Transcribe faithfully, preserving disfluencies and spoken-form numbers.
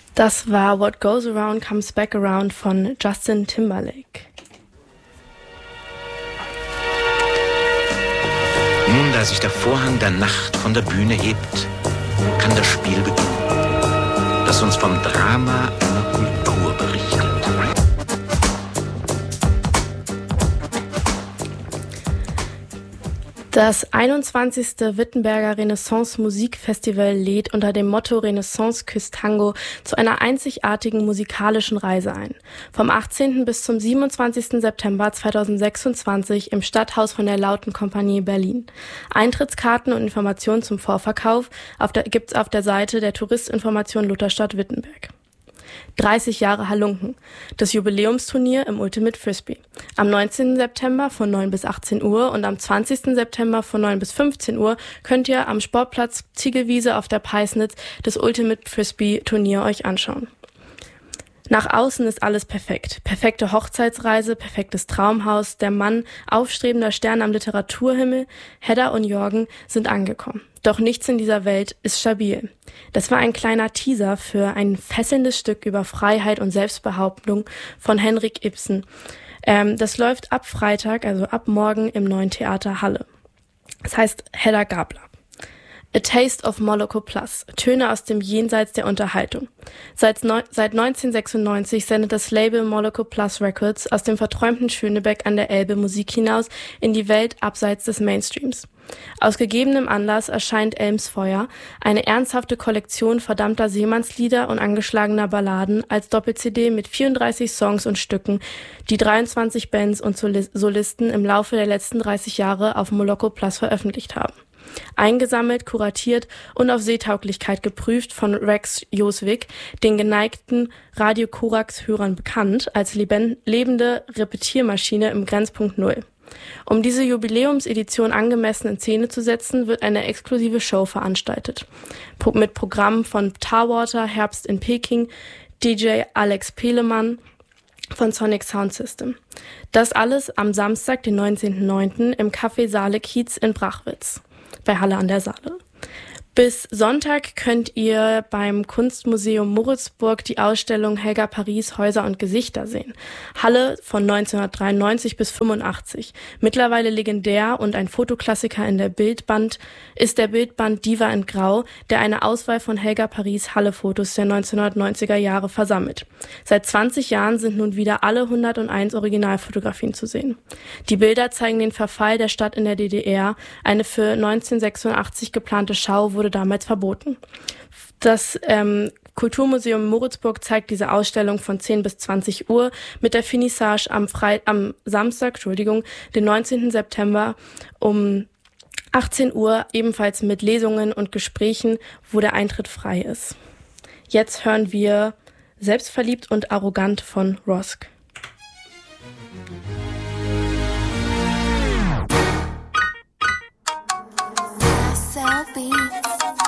Das war What Goes Around Comes Back Around von Justin Timberlake. Nun, da sich der Vorhang der Nacht von der Bühne hebt, kann das Spiel beginnen, das uns vom Drama einer Kultur berichtet. Das einundzwanzigste Wittenberger Renaissance-Musikfestival lädt unter dem Motto Renaissance küsst Tango zu einer einzigartigen musikalischen Reise ein. Vom achtzehnten bis zum siebenundzwanzigsten September zweitausendsechsundzwanzig im Stadthaus von der Lauten Kompanie Berlin. Eintrittskarten und Informationen zum Vorverkauf auf der, gibt's auf der Seite der Touristinformation Lutherstadt Wittenberg. dreißig Jahre Halunken, das Jubiläumsturnier im Ultimate Frisbee. Am neunzehnten September von neun bis achtzehn Uhr und am zwanzigsten September von neun bis fünfzehn Uhr könnt ihr am Sportplatz Ziegelwiese auf der Peisnitz das Ultimate Frisbee Turnier euch anschauen. Nach außen ist alles perfekt. Perfekte Hochzeitsreise, perfektes Traumhaus, der Mann, aufstrebender Stern am Literaturhimmel, Hedda und Jorgen sind angekommen. Doch nichts in dieser Welt ist stabil. Das war ein kleiner Teaser für ein fesselndes Stück über Freiheit und Selbstbehauptung von Henrik Ibsen. Ähm, das läuft ab Freitag, also ab morgen im Neuen Theater Halle. Das heißt Hedda Gabler. A Taste of Moloko Plus. Töne aus dem Jenseits der Unterhaltung. Seit, neun, seit neunzehnhundertsechsundneunzig sendet das Label Moloko Plus Records aus dem verträumten Schönebeck an der Elbe Musik hinaus in die Welt abseits des Mainstreams. Aus gegebenem Anlass erscheint Elmsfeuer, eine ernsthafte Kollektion verdammter Seemannslieder und angeschlagener Balladen als Doppel-C D mit vierunddreißig Songs und Stücken, die dreiundzwanzig Bands und Solisten im Laufe der letzten dreißig Jahre auf Moloko Plus veröffentlicht haben. Eingesammelt, kuratiert und auf Seetauglichkeit geprüft von Rex Joswick, den geneigten Radio Korax-Hörern bekannt als leben- lebende Repetiermaschine im Grenzpunkt Null. Um diese Jubiläumsedition angemessen in Szene zu setzen, wird eine exklusive Show veranstaltet. Pro- mit Programmen von Tarwater, Herbst in Peking, D J Alex Pelemann von Sonic Sound System. Das alles am Samstag, den neunzehnten neunten im Café Saale Kiez in Brachwitz bei Halle an der Saale. Bis Sonntag könnt ihr beim Kunstmuseum Moritzburg die Ausstellung Helga Paris Häuser und Gesichter sehen. Halle von neunzehnhundertdreiundneunzig bis fünfundachtzig. Mittlerweile legendär und ein Fotoklassiker in der Bildband ist der Bildband Diva in Grau, der eine Auswahl von Helga Paris Halle-Fotos der neunzehnhundertneunziger Jahre versammelt. Seit zwanzig Jahren sind nun wieder alle hunderteins Originalfotografien zu sehen. Die Bilder zeigen den Verfall der Stadt in der D D R. Eine für neunzehnhundertsechsundachtzig geplante Schau wurde damals verboten. Das ähm, Kulturmuseum Moritzburg zeigt diese Ausstellung von zehn bis zwanzig Uhr mit der Finissage am, Freit- am Samstag, Entschuldigung, den neunzehnten September um achtzehn Uhr, ebenfalls mit Lesungen und Gesprächen, wo der Eintritt frei ist. Jetzt hören wir Selbstverliebt und arrogant von Rosk.